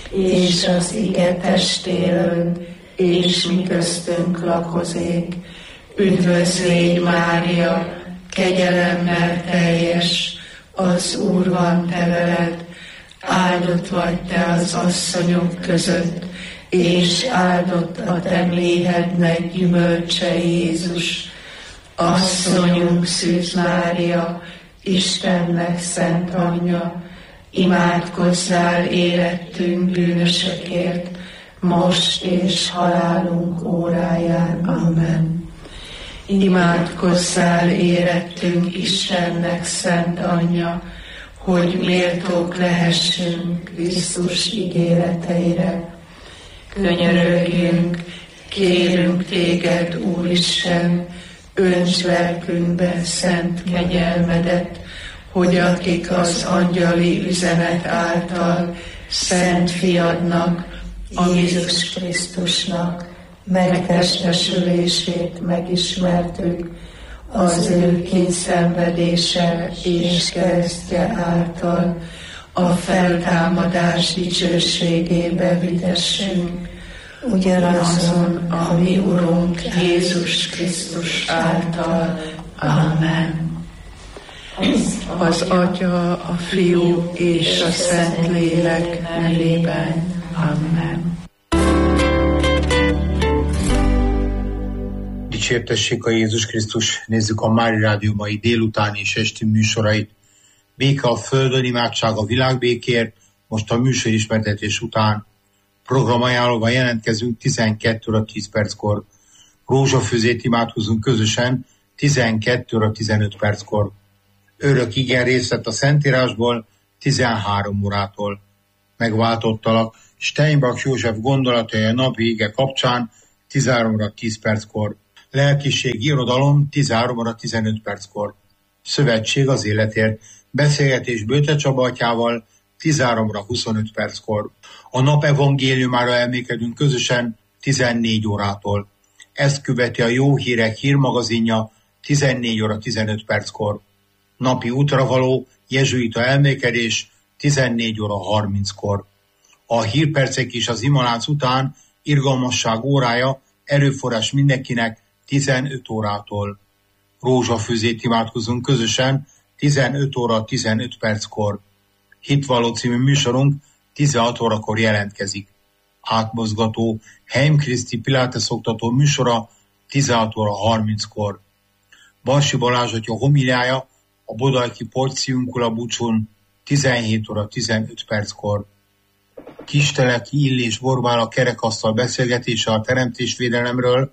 és az ige testélőn, és mi köztünk lakozék. Üdvözl légy, Mária, kegyelemmel teljes, az Úr van te veled, áldott vagy te az asszonyok között, és áldott a te méhednek gyümölcse, Jézus. Asszonyunk, Szűz Mária, Istennek szent anyja, imádkozzál érettünk bűnösökért, most és halálunk óráján. Amen. Imádkozzál érettünk Istennek szent anyja, hogy méltók lehessünk Krisztus ígéreteire. Könyörögjünk, kérünk téged, Úristen, önts lelkünkbe szent kegyelmedet, hogy akik az angyali üzenet által szent fiadnak, Jézus Krisztusnak megtestesülését megismertük, az ő kényszenvedése és keresztje által a feltámadás dicsőségébe vitessünk, ugyanazon a mi Urunk Jézus Krisztus által. Amen. Az Atya, a Fiú és a Szentlélek nevében. Amen. Dicsértessék a Jézus Krisztus, nézzük a Mária Rádió mai délutáni és esti műsorait. Béke a földön, imádság a világbékért, most a műsorismertetés után. Programajánlóban jelentkezünk 12 óra 10 perckor. Rózsafőzét imádkozunk közösen 12 óra 15 perckor. Örök igen részlet a Szentírásból 13 órától. Megváltottalak Steinbach József gondolatai a napi ige kapcsán 13 óra 10 perckor. Lelkiség irodalom 13 óra 15 perckor. Szövetség az életért. Beszélgetés Bölte Csaba atyával 13 óra 25 perckor. A nap evangéliumára elmékedünk közösen 14 órától. Ezt követi a Jó Hírek hírmagazinja 14 óra 15 perckor. Napi útravaló jezsuita elmékedés 14 óra 30-kor. A hírpercek is az imalánc után irgalmasság órája erőforrás mindenkinek 15 órától. Rózsafőzét imádkozunk közösen 15 óra 15 perckor. Hitvalló című műsorunk 16 órakor jelentkezik. Átmozgató Heim Kriszti Pilates oktató műsora 16 óra 30-kor. Balsi Balázs atya homiliája a Bodajki Porciunkula búcsún 17 óra 15 perckor. Kisteleki Illés Borbála kerekasztal beszélgetése a teremtésvédelemről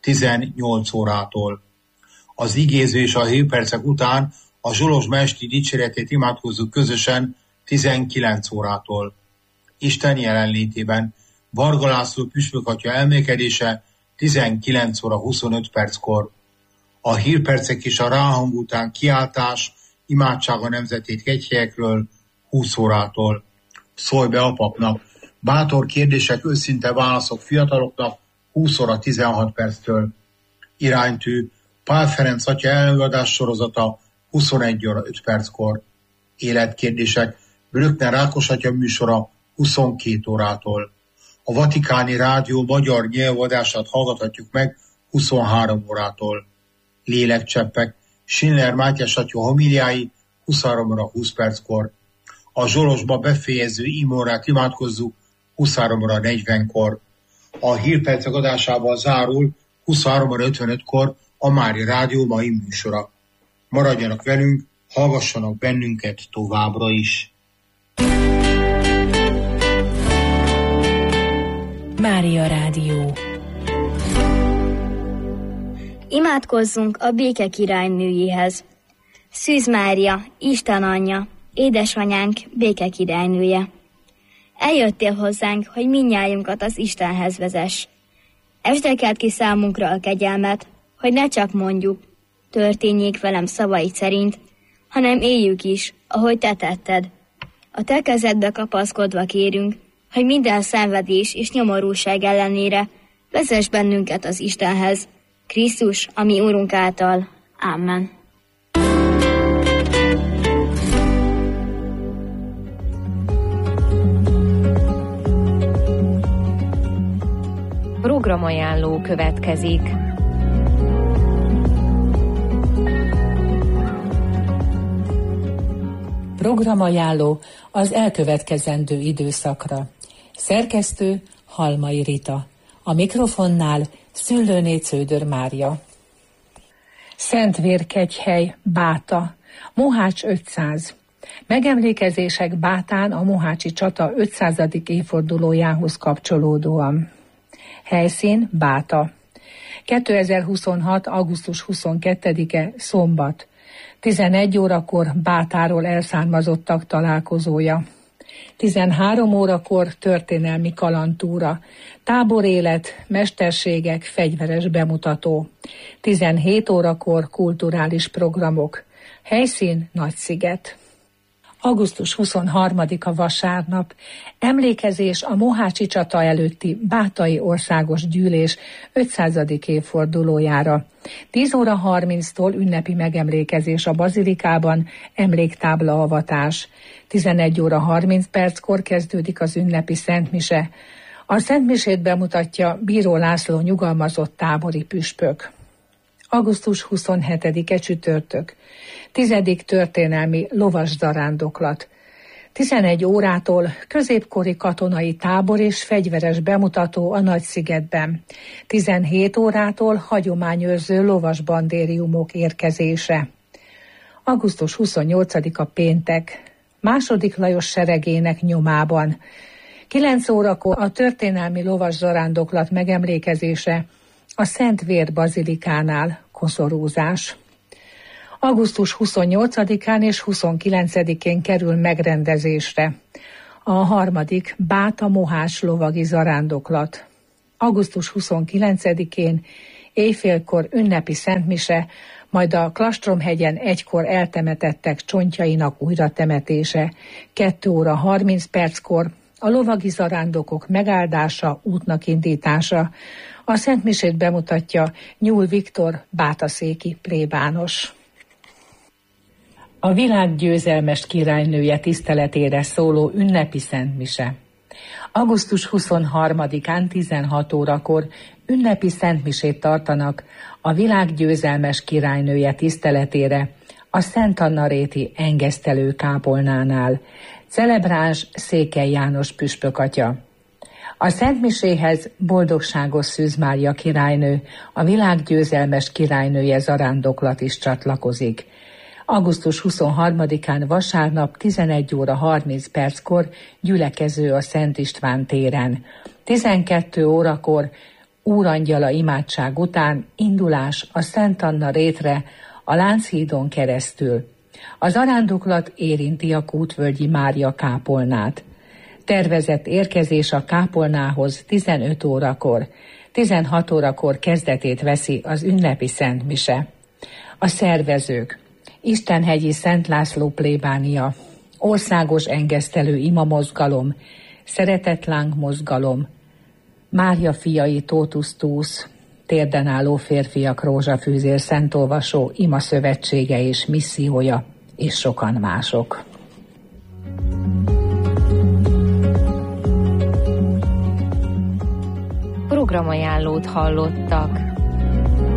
18 órától. Az igéző és a hírpercek után a Zsolozsma esti dicséretét imádkozzuk közösen 19 órától. Isten jelenlétében Varga László püspök atya elmékedése 19 óra 25 perckor. A hírpercek és a ráhang után kiáltás, imádság a nemzetét kegyhelyekről 20 órától. Szólj be a papnak. Bátor kérdések, őszinte válaszok fiataloknak 20 óra 16 perctől. Iránytű Pál Ferenc atya előadás sorozata 21 óra 5 perckor. Életkérdések Brückner Ákos atya műsora 22 órától. A Vatikáni Rádió magyar nyelvadását hallgathatjuk meg 23 órától. Lélekcseppek Schindler Mátyás atya homiliái 23 óra 20 perckor. A Zsolozsba befejező imórát imádkozzuk 23 óra 40-kor. A hírpercek adásával zárul 23 óra 55-kor a Mária Rádió mai műsora. Maradjanak velünk, hallgassanak bennünket továbbra is. Mária Rádió. Imádkozzunk a béke királynőjéhez. Szűz Mária, Isten anyja, édesanyánk, béke királynője. Eljöttél hozzánk, hogy mindnyájunkat az Istenhez vezess. Esdekeld ki számunkra a kegyelmet, hogy ne csak mondjuk, történjék velem szavaid szerint, hanem éljük is, ahogy te tetted. A te kezedbe kapaszkodva kérünk, hogy minden szenvedés és nyomorúság ellenére vezess bennünket az Istenhez, Krisztus, a mi Úrunk által. Amen. Programajánló következik. Programajánló az elkövetkezendő időszakra. Szerkesztő Halmai Rita. A mikrofonnál Szüllőné Cződör Mária. Szentvérkegyhely, Báta, Mohács 500. Megemlékezések Bátán a mohácsi csata 500. évfordulójához kapcsolódóan. Helyszín Báta. 2026. augusztus 22-e szombat. 11 órakor Bátáról elszármazottak találkozója. 13 órakor történelmi kalandtúra, táborélet, mesterségek, fegyveres bemutató. 17 órakor kulturális programok. Helyszín Nagysziget. Augusztus 23-a vasárnap, emlékezés a mohácsi csata előtti Bátai Országos Gyűlés 500. évfordulójára. 10 óra 30-tól ünnepi megemlékezés a bazilikában, emléktábla avatás. 11 óra 30 perckor kezdődik az ünnepi szentmise. A szentmisét bemutatja Bíró László nyugalmazott tábori püspök. Augusztus 27-e csütörtök. 10. történelmi lovaszarándoklat. 11 órától középkori katonai tábor és fegyveres bemutató a Nagyszigetben. 17 órától hagyományőrző lovasbandériumok érkezése. Augusztus 28-a péntek. II. Lajos seregének nyomában. 9 órakor a történelmi lovaszarándoklat megemlékezése a Szent Vér bazilikánál, koszorúzás. Augusztus 28-án és 29-én kerül megrendezésre a 3. Báta Mohács lovagi zarándoklat. Augusztus 29-én éjfélkor ünnepi szentmise, majd a Klastromhegyen egykor eltemetettek csontjainak újratemetése. 2 óra 30 perckor a lovagi zarándokok megáldása, útnak indítása. A szentmisét bemutatja Nyúl Viktor, bátaszéki plébános. A világ győzelmes királynője tiszteletére szóló ünnepi szentmise. Augusztus 23-án 16 órakor ünnepi szentmisét tartanak a világ győzelmes királynője tiszteletére a Szent Anna-réti engesztelő kápolnánál. Celebráns Székely János püspökatya. A szentmiséhez boldogságos Szűz Mária királynő, a világ győzelmes királynője zarándoklat is csatlakozik. Augusztus 23-án vasárnap 11 óra 30 perckor gyülekező a Szent István téren. 12 órakor úrangyala imádság után indulás a Szent Anna rétre a Lánchídon keresztül. A zarándoklat érinti a Kútvölgyi Mária kápolnát. Tervezett érkezés a kápolnához 15 órakor. 16 órakor kezdetét veszi az ünnepi szentmise. A szervezők: Istenhegyi Szent László plébánia, Országos Engesztelő Ima Mozgalom, Szeretetláng Mozgalom, Mária fiai Totus Tuus, Térden álló férfiak rózsafűzér szentolvasó Ima szövetsége és missziója, és sokan mások. Programajánlót hallottak.